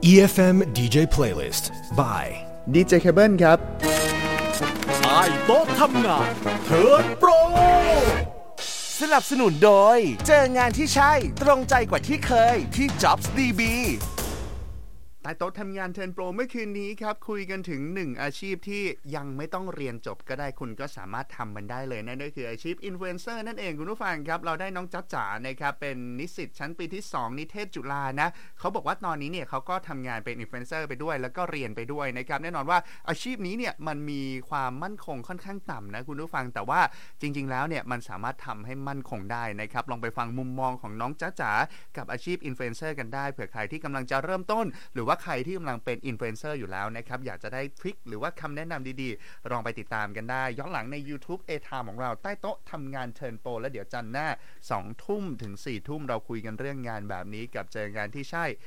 EFM DJ Playlist by DJ Cable ครับใต้โต๊ะทำงานเทิร์นโปรสนับสนุนโดยเจองานที่ใช่ตรงใจกว่าที่เคยที่ Jobs DB ใต้โต๊ะทำงานเทิร์นโปรเมื่อคืนนี้ครับคุยกันถึง1อาชีพที่ยังไม่ต้องเรียนจบก็ได้คุณก็สามารถทำมันได้เลยนั่นก็คืออาชีพอินฟลูเอนเซอร์นั่นเองคุณผู้ฟังครับเราได้น้องจ๊ะจ๋านะครับเป็นนิสิตชั้นปีที่2นิเทศจุฬานะเขาบอกว่าตอนนี้เนี่ยเขาก็ทำงานเป็นอินฟลูเอนเซอร์ไปด้วยแล้วก็เรียนไปด้วยนะครับแน่นอนว่าอาชีพนี้เนี่ยมันมีความมั่นคงค่อนข้างต่ำนะคุณผู้ฟังแต่ว่าจริงๆแล้วเนี่ยมันสามารถทำให้มั่นคงได้นะครับลองไปฟังมุมมองของน้องจ๊ะจ๋ากับอาชีพอินฟลูเอนเซอร์กันได้เผื่อใครที่กำลังจะเริ่มต้นหรือว่าใครที่กำลังเป็นอินฟลูเอนเซอร์อยู่แล้วนะครับอยากจะได้ทริคหรือว่าคำแนะนำดีๆลองไปติดตามกันได้ย้อนหลังใน YouTube A-Time ของเราใต้โต๊ะทำงานเทิร์นโปรแล้วเดี๋ยวจันทร์หน้า 20:00 ถึง 4:00 เราคุยกันเรื่องงานแบบนี้กับเจองานที่ใช่